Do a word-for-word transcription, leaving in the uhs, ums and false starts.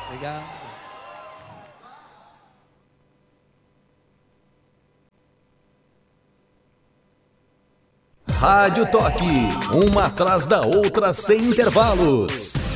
Obrigado. Rádio Toque, uma atrás da outra sem intervalos.